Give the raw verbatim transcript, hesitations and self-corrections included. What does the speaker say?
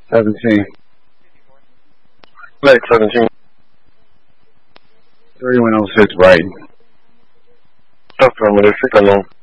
seventeen. Flex seventeen. thirty-one oh six, Brighton. Affirmative, six unknown.